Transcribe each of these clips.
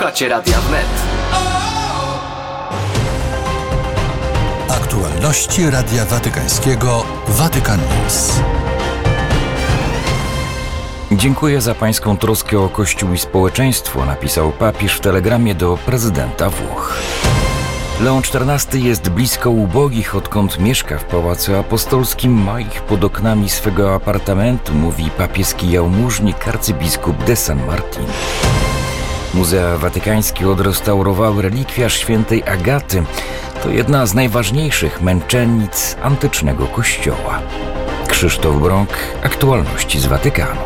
Słuchacie Radia Wnet. Aktualności Radia Watykańskiego Vatican News. Dziękuję za pańską troskę o Kościół i społeczeństwo, napisał papież w telegramie do prezydenta Włoch. Leon XIV jest blisko ubogich, odkąd mieszka w Pałacu Apostolskim, ma ich pod oknami swego apartamentu, mówi papieski jałmużnik arcybiskup de San Martin. Muzea watykańskie odrestaurowały relikwiarz świętej Agaty. To jedna z najważniejszych męczennic antycznego kościoła. Krzysztof Brąk, aktualności z Watykanu.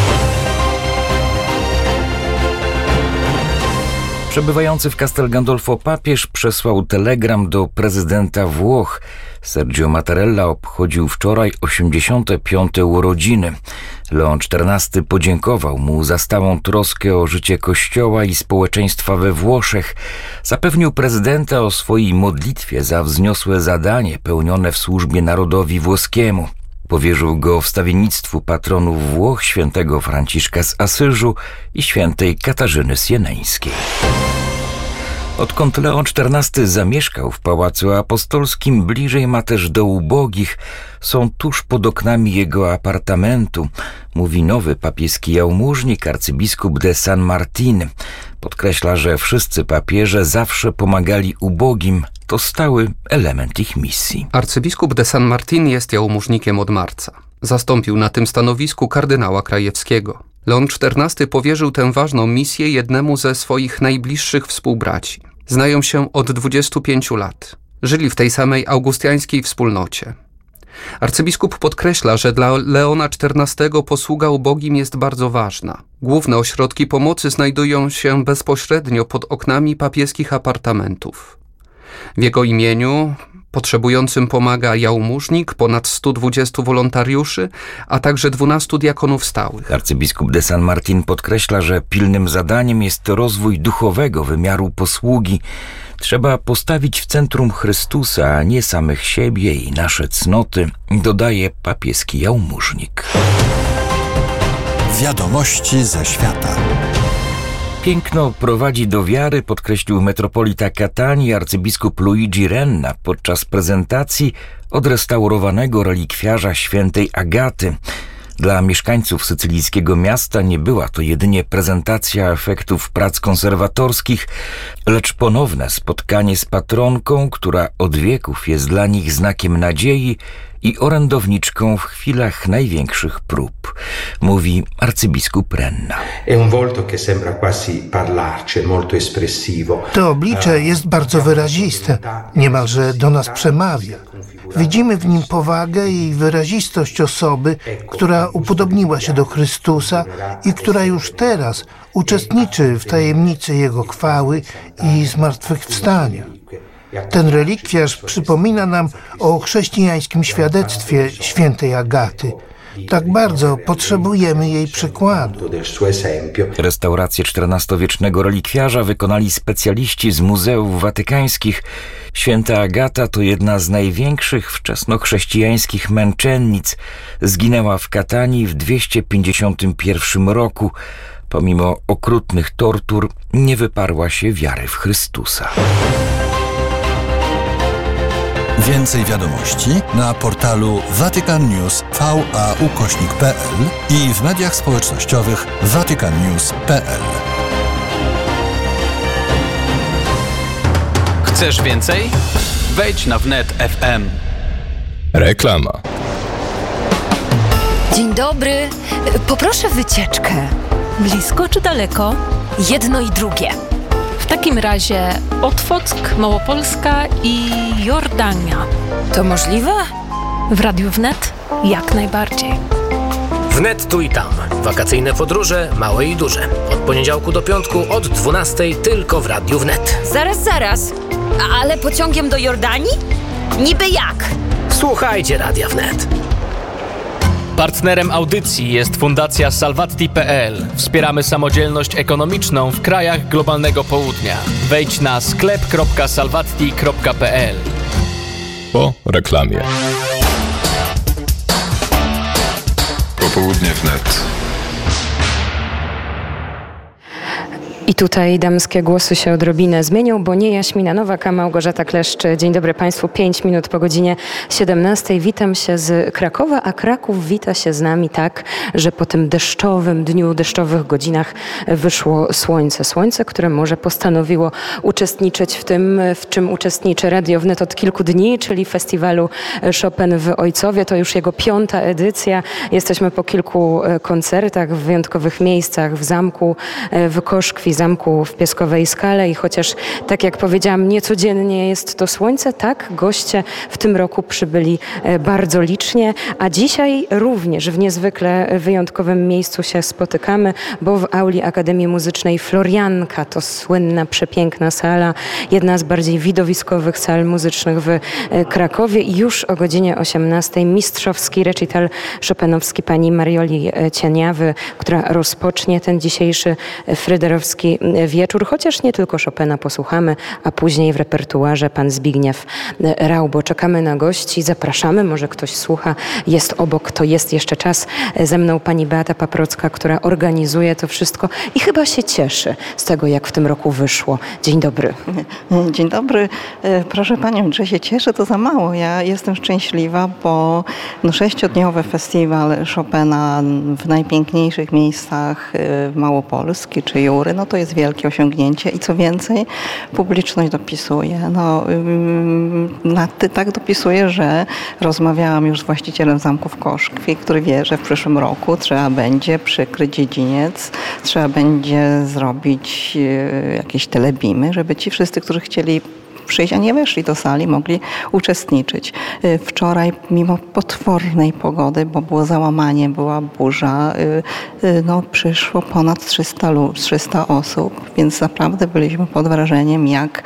Przebywający w Castel Gandolfo papież przesłał telegram do prezydenta Włoch. Sergio Mattarella obchodził wczoraj 85. urodziny. Leon XIV podziękował mu za stałą troskę o życie Kościoła i społeczeństwa we Włoszech. Zapewnił prezydenta o swojej modlitwie za wzniosłe zadanie pełnione w służbie narodowi włoskiemu. Powierzył go wstawiennictwu patronów Włoch, świętego Franciszka z Asyżu i świętej Katarzyny Sieneńskiej. Odkąd Leon XIV zamieszkał w Pałacu Apostolskim, bliżej ma też do ubogich, są tuż pod oknami jego apartamentu, mówi nowy papieski jałmużnik arcybiskup de San Martin. Podkreśla, że wszyscy papieże zawsze pomagali ubogim, to stały element ich misji. Arcybiskup de San Martin jest jałmużnikiem od marca. Zastąpił na tym stanowisku kardynała Krajewskiego. Leon XIV powierzył tę ważną misję jednemu ze swoich najbliższych współbraci. Znają się od 25 lat. Żyli w tej samej augustiańskiej wspólnocie. Arcybiskup podkreśla, że dla Leona XIV posługa ubogim jest bardzo ważna. Główne ośrodki pomocy znajdują się bezpośrednio pod oknami papieskich apartamentów. W jego imieniu potrzebującym pomaga jałmużnik, ponad 120 wolontariuszy, a także 12 diakonów stałych. Arcybiskup de San Martin podkreśla, że pilnym zadaniem jest rozwój duchowego wymiaru posługi. Trzeba postawić w centrum Chrystusa, a nie samych siebie i nasze cnoty, dodaje papieski jałmużnik. Wiadomości ze świata. Piękno prowadzi do wiary, podkreślił metropolita Catanii arcybiskup Luigi Renna podczas prezentacji odrestaurowanego relikwiarza świętej Agaty. Dla mieszkańców sycylijskiego miasta nie była to jedynie prezentacja efektów prac konserwatorskich, lecz ponowne spotkanie z patronką, która od wieków jest dla nich znakiem nadziei i orędowniczką w chwilach największych prób, mówi arcybiskup Renna. To oblicze jest bardzo wyraziste, niemalże do nas przemawia. Widzimy w nim powagę i wyrazistość osoby, która upodobniła się do Chrystusa i która już teraz uczestniczy w tajemnicy Jego chwały i zmartwychwstania. Ten relikwiarz przypomina nam o chrześcijańskim świadectwie świętej Agaty. Tak bardzo potrzebujemy jej przykładu. Restaurację XIV-wiecznego relikwiarza wykonali specjaliści z muzeów watykańskich. Święta Agata to jedna z największych wczesnochrześcijańskich męczennic. Zginęła w Catanii w 251 roku. Pomimo okrutnych tortur nie wyparła się wiary w Chrystusa. Więcej wiadomości na portalu vaticannews.va/pl i w mediach społecznościowych vaticannews.pl. Chcesz więcej? Wejdź na Wnet FM. Reklama. Dzień dobry. Poproszę wycieczkę. Blisko czy daleko? Jedno i drugie. W takim razie Otwock, Małopolska i Jordania. To możliwe? W Radiu Wnet jak najbardziej. Wnet tu i tam. Wakacyjne podróże, małe i duże. Od poniedziałku do piątku od 12 tylko w Radiu Wnet. Zaraz. Ale pociągiem do Jordanii? Niby jak? Słuchajcie Radia Wnet. Partnerem audycji jest Fundacja Salvati.pl. Wspieramy samodzielność ekonomiczną w krajach globalnego południa. Wejdź na sklep.salvati.pl. Po reklamie. Popołudnie Wnet. I tutaj damskie głosy się odrobinę zmienią, bo nie Jaśmina Nowak, a Małgorzata Kleszcz. Dzień dobry Państwu, 5 minut po godzinie 17. Witam się z Krakowa, a Kraków wita się z nami tak, że po tym deszczowym dniu, deszczowych godzinach wyszło słońce. Słońce, które może postanowiło uczestniczyć w tym, w czym uczestniczy Radio Wnet od kilku dni, czyli festiwalu Chopin w Ojcowie. To już jego 5. edycja. Jesteśmy po kilku koncertach w wyjątkowych miejscach, w zamku w Koszkwi, zamku w Pieskowej Skale i chociaż, tak jak powiedziałam, niecodziennie jest to słońce, tak, goście w tym roku przybyli bardzo licznie, a dzisiaj również w niezwykle wyjątkowym miejscu się spotykamy, bo w auli Akademii Muzycznej Florianka, to słynna, przepiękna sala, jedna z bardziej widowiskowych sal muzycznych w Krakowie i już o godzinie 18 mistrzowski recital chopinowski pani Marioli Cieniawy, która rozpocznie ten dzisiejszy fryderowski wieczór, chociaż nie tylko Chopina posłuchamy, a później w repertuarze pan Zbigniew Raubo. Czekamy na gości, zapraszamy, może ktoś słucha, jest obok, to jest jeszcze czas. Ze mną pani Beata Paprocka, która organizuje to wszystko i chyba się cieszy z tego, jak w tym roku wyszło. Dzień dobry. Dzień dobry. Proszę panią, że się cieszę, to za mało. Ja jestem szczęśliwa, bo 6-dniowy festiwal Chopina w najpiękniejszych miejscach Małopolski czy Jury, no to jest wielkie osiągnięcie i co więcej, publiczność dopisuje. Tak dopisuje, że rozmawiałam już z właścicielem zamku w Koszkwi, który wie, że w przyszłym roku trzeba będzie przykryć dziedziniec, trzeba będzie zrobić jakieś telebimy, żeby ci wszyscy, którzy chcieli przyjść, a nie weszli do sali, mogli uczestniczyć. Wczoraj, mimo potwornej pogody, bo było załamanie, była burza, przyszło ponad 300 osób, więc naprawdę byliśmy pod wrażeniem, jak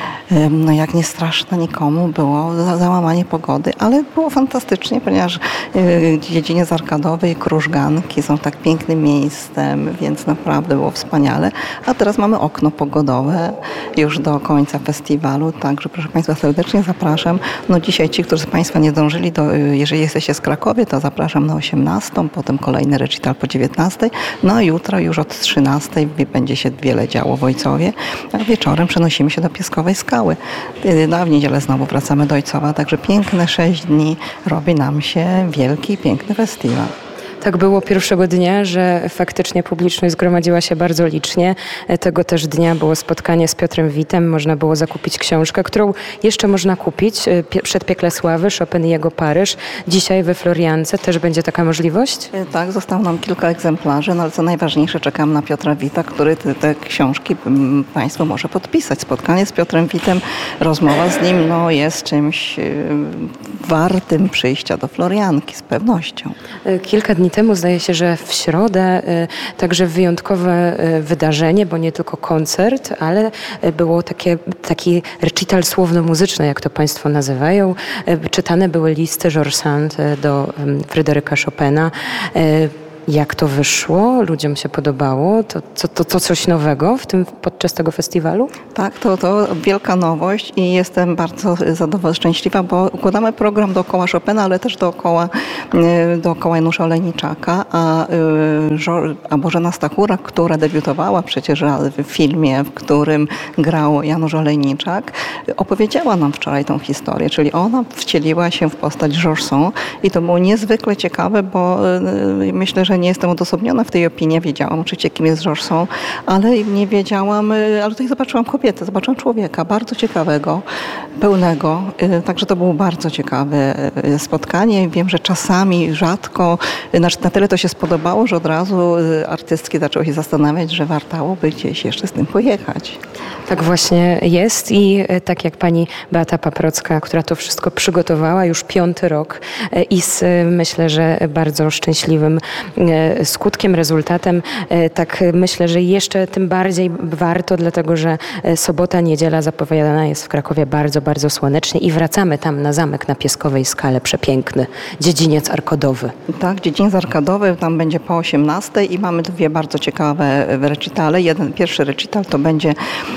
nie straszne nikomu było załamanie pogody, ale było fantastycznie, ponieważ dziedziniec arkadowy i Krużganki są tak pięknym miejscem, więc naprawdę było wspaniale. A teraz mamy okno pogodowe już do końca festiwalu, także proszę Państwa serdecznie zapraszam. Dzisiaj ci, którzy z Państwa nie zdążyli, jeżeli jesteście z Krakowie, to zapraszam na 18, potem kolejny recital po 19, a jutro już od 13 będzie się wiele działo w Ojcowie, a wieczorem przenosimy się do Pieskowej Skały. W niedzielę znowu wracamy do Ojcowa, także piękne 6 dni robi nam się wielki, piękny festiwal. Tak było pierwszego dnia, że faktycznie publiczność zgromadziła się bardzo licznie. Tego też dnia było spotkanie z Piotrem Witem. Można było zakupić książkę, którą jeszcze można kupić. Przedpiekle Sławy, Chopin i jego Paryż. Dzisiaj we Floriance też będzie taka możliwość? Tak, zostało nam kilka egzemplarzy, ale co najważniejsze, czekam na Piotra Wita, który te książki Państwu może podpisać. Spotkanie z Piotrem Witem, rozmowa z nim jest czymś wartym przyjścia do Florianki, z pewnością. Kilka dni temu, zdaje się, że w środę także wyjątkowe wydarzenie, bo nie tylko koncert, ale było taki recital słowno-muzyczny, jak to Państwo nazywają. Czytane były listy Georges Sand do Fryderyka Chopina. Jak to wyszło? Ludziom się podobało? To coś nowego podczas tego festiwalu? Tak, to wielka nowość i jestem bardzo szczęśliwa, bo układamy program dookoła Chopina, ale też dookoła Janusza Olejniczaka, a Bożena Stachura, która debiutowała przecież w filmie, w którym grał Janusz Olejniczak, opowiedziała nam wczoraj tą historię, czyli ona wcieliła się w postać Georgesa i to było niezwykle ciekawe, bo myślę, że nie jestem odosobniona w tej opinii. Wiedziałam oczywiście, kim jest Georges Sand, ale nie wiedziałam, ale tutaj zobaczyłam kobietę, zobaczyłam człowieka bardzo ciekawego, pełnego. Także to było bardzo ciekawe spotkanie. Wiem, że czasami rzadko, na tyle to się spodobało, że od razu artystki zaczęły się zastanawiać, że wartałoby gdzieś jeszcze z tym pojechać. Tak właśnie jest i tak jak pani Beata Paprocka, która to wszystko przygotowała już 5. rok i z myślę, że bardzo szczęśliwym skutkiem, rezultatem, tak myślę, że jeszcze tym bardziej warto, dlatego że sobota, niedziela zapowiadana jest w Krakowie bardzo, bardzo słonecznie i wracamy tam na zamek na Pieskowej Skale, przepiękny dziedziniec arkadowy. Tak, dziedziniec arkadowy, tam będzie po 18 i mamy 2 bardzo ciekawe recitale. Pierwszy recital to będzie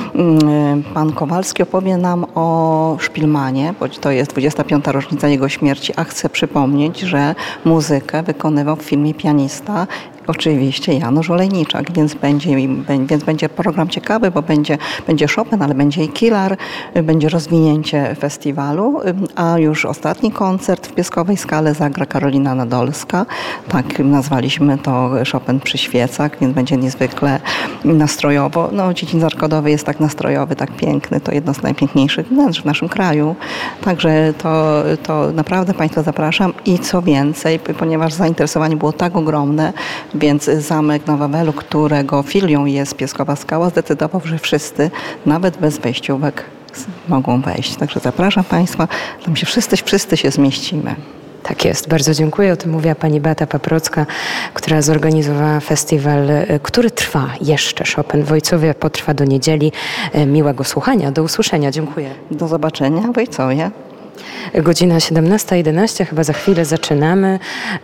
pan Kowalski opowie nam o Szpilmanie, bo to jest 25. rocznica jego śmierci, a chcę przypomnieć, że muzykę wykonywał w filmie Pianista Oczywiście Janusz Olejniczak, więc będzie program ciekawy, bo będzie Chopin, ale będzie i Kilar, będzie rozwinięcie festiwalu, a już ostatni koncert w Pieskowej Skale zagra Karolina Nadolska. Tak nazwaliśmy to Chopin przy świecach, więc będzie niezwykle nastrojowo. No, Dziedzin Arkadowy jest tak nastrojowy, tak piękny. To jedno z najpiękniejszych wnętrz w naszym kraju. Także to naprawdę Państwa zapraszam i co więcej, ponieważ zainteresowanie było tak ogromne, więc zamek na Wawelu, którego filią jest Pieskowa Skała, zdecydował, że wszyscy, nawet bez wejściówek, mogą wejść. Także zapraszam Państwa, tam się wszyscy się zmieścimy. Tak jest, bardzo dziękuję. O tym mówiła pani Beata Paprocka, która zorganizowała festiwal, który trwa jeszcze. Chopin w Ojcowie potrwa do niedzieli. Miłego słuchania, do usłyszenia. Dziękuję. Do zobaczenia w Ojcowie. Godzina 17:11, chyba za chwilę zaczynamy.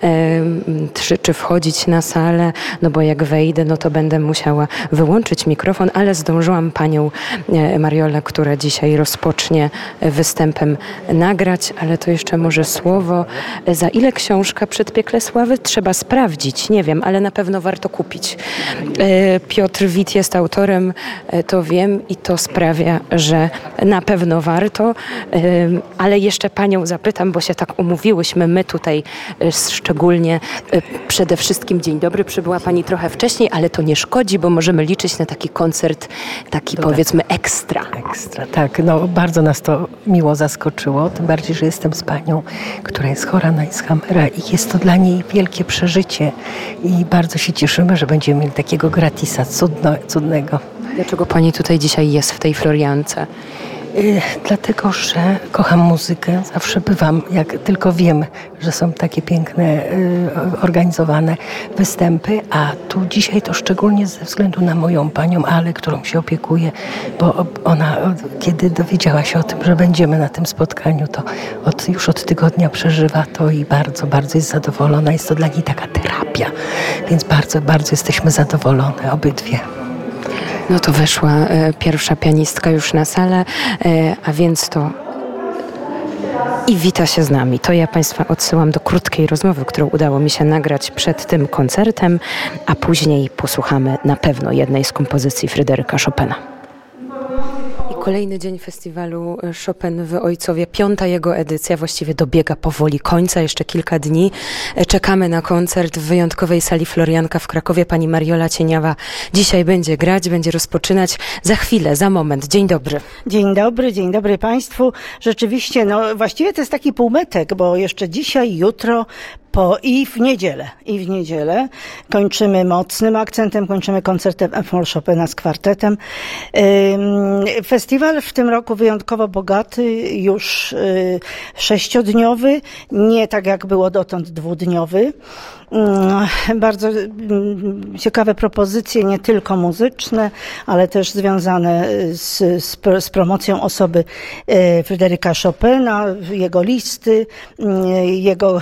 Czy wchodzić na salę? No bo jak wejdę, no to będę musiała wyłączyć mikrofon, ale zdążyłam panią Mariolę, która dzisiaj rozpocznie występem, nagrać, ale to jeszcze może słowo. Za ile książka Przedpiekle Sławy? Trzeba sprawdzić, nie wiem, ale na pewno warto kupić. Piotr Wit jest autorem, to wiem i to sprawia, że na pewno warto, ale jeszcze panią zapytam, bo się tak umówiłyśmy, my tutaj szczególnie, przede wszystkim dzień dobry, przybyła pani trochę wcześniej, ale to nie szkodzi, bo możemy liczyć na taki koncert, taki powiedzmy ekstra. Ekstra, tak. No bardzo nas to miło zaskoczyło, tym bardziej, że jestem z panią, która jest chora na Alzheimera i jest to dla niej wielkie przeżycie i bardzo się cieszymy, że będziemy mieli takiego gratisa cudnego. Dlaczego pani tutaj dzisiaj jest w tej Floriance? Dlatego, że kocham muzykę. Zawsze bywam, jak tylko wiem, że są takie piękne, organizowane występy, a tu dzisiaj to szczególnie ze względu na moją panią Ale, którą się opiekuję, bo ona, kiedy dowiedziała się o tym, że będziemy na tym spotkaniu, to już od tygodnia przeżywa to i bardzo, bardzo jest zadowolona. Jest to dla niej taka terapia, więc bardzo, bardzo jesteśmy zadowolone obydwie. No to weszła pierwsza pianistka już na salę, a więc to i wita się z nami. To ja Państwa odsyłam do krótkiej rozmowy, którą udało mi się nagrać przed tym koncertem, a później posłuchamy na pewno jednej z kompozycji Fryderyka Chopina. Kolejny dzień festiwalu Chopin w Ojcowie, 5. jego edycja, właściwie dobiega powoli końca, jeszcze kilka dni. Czekamy na koncert w wyjątkowej sali Florianka w Krakowie. Pani Mariola Cieniawa dzisiaj będzie grać, będzie rozpoczynać za chwilę, za moment. Dzień dobry. Dzień dobry Państwu. Rzeczywiście, no właściwie to jest taki półmetek, bo jeszcze dzisiaj, jutro, i w niedzielę kończymy mocnym akcentem, kończymy koncertem F-moll Chopina z kwartetem. Festiwal w tym roku wyjątkowo bogaty, już 6-dniowy, nie tak jak było dotąd 2-dniowy. Bardzo ciekawe propozycje, nie tylko muzyczne, ale też związane z promocją osoby Fryderyka Chopina, jego listy, jego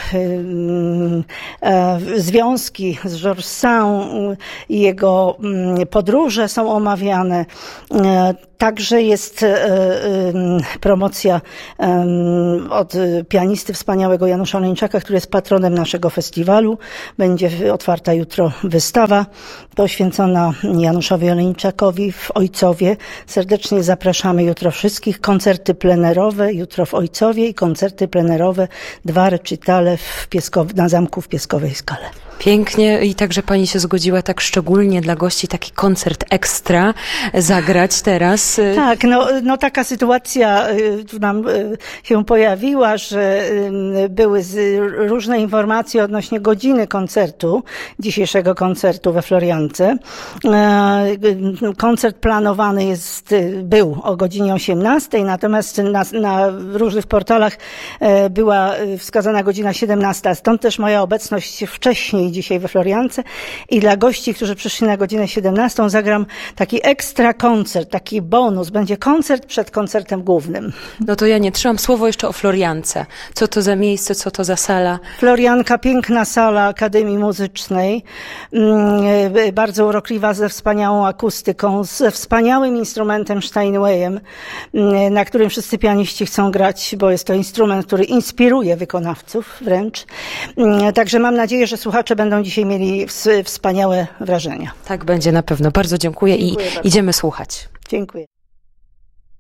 związki z Georges Sand, jego podróże są omawiane. Także jest promocja od pianisty wspaniałego Janusza Olejniczaka, który jest patronem naszego festiwalu. Będzie otwarta jutro wystawa poświęcona Januszowi Olejniczakowi w Ojcowie. Serdecznie zapraszamy jutro wszystkich. Koncerty plenerowe jutro w Ojcowie i koncerty plenerowe, 2 recitale na zamku w Pieskowej Skale. Pięknie i także pani się zgodziła tak szczególnie dla gości taki koncert ekstra zagrać teraz. Tak, no taka sytuacja nam się pojawiła, że były różne informacje odnośnie godziny dzisiejszego koncertu we Floriance. Koncert planowany był o godzinie 18, natomiast na różnych portalach była wskazana godzina 17, stąd też moja obecność wcześniej dzisiaj we Floriance i dla gości, którzy przyszli na godzinę 17, zagram taki ekstra koncert, taki bonus. Będzie koncert przed koncertem głównym. No to ja nie trzymam słowo jeszcze o Floriance. Co to za miejsce, co to za sala? Florianka, piękna sala Akademii Muzycznej, bardzo urokliwa, ze wspaniałą akustyką, ze wspaniałym instrumentem Steinwayem, na którym wszyscy pianiści chcą grać, bo jest to instrument, który inspiruje wykonawców wręcz. Także mam nadzieję, że słuchacze słuchacze będą dzisiaj mieli wspaniałe wrażenia. Tak będzie na pewno. Bardzo dziękuję i idziemy słuchać. Dziękuję.